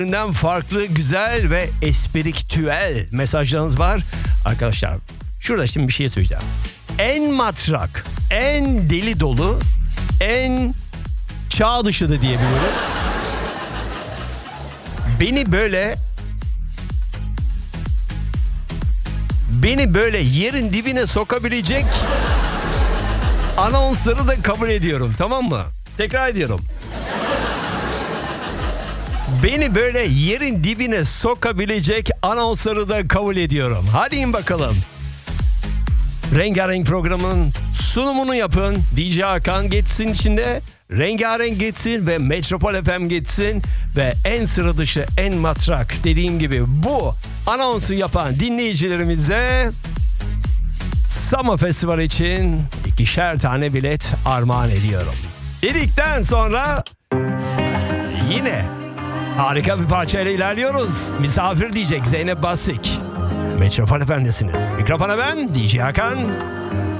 Farklı, güzel ve espriktüel mesajlarınız var. Arkadaşlar şurada şimdi bir şey söyleyeceğim. En matrak, en deli dolu, en çağ dışı da diyebilirim. Beni böyle yerin dibine sokabilecek anonsları da kabul ediyorum, tamam mı? Tekrar ediyorum. Beni böyle yerin dibine sokabilecek anonsları da kabul ediyorum. Hadi in bakalım. Rengarenk programın sunumunu yapın. DJ Hakan geçsin içinde. Rengarenk geçsin ve Metropol FM geçsin. Ve en sıra dışı, en matrak, dediğim gibi bu anonsu yapan dinleyicilerimize Sama Festival için 2'şer tane bilet armağan ediyorum. Dedikten sonra yine harika bir parçayla ilerliyoruz. Misafir diyecek Zeynep Bastık. Metropol FM'desiniz. Mikrofona ben DJ Hakan.